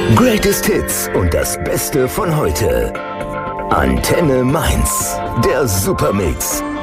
Greatest Hits und das Beste von heute. Antenne Mainz, der Supermix.